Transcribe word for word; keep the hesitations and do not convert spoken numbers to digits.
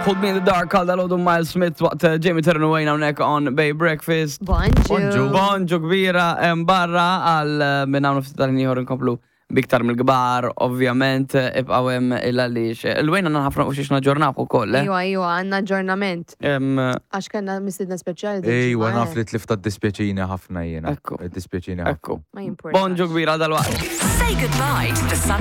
Hold Me in the Dark għal dal-għodu Miles Smith waqt Jamie Terran u għajna unnek on Bay Breakfast. Bonġu. Bonġu kbira barra għal minn għamlu ftit ieħor inkomplu biktar mill-gbar, ovvjament, ibqaw hemm il-għalix. Il-wejna għanna ħafna u xiex naġġornaw ukoll. Iwa, iwa, għanna aġġornament. Għax kellna mistidna speċjali. Ejwa, naf li tlifta dispjaċini ħafna jiena. Ekku. Dispjaċini ħafna. Ekku. Ma jimportax. Bonġu kbira dal-waqt. Say goodbye to the sun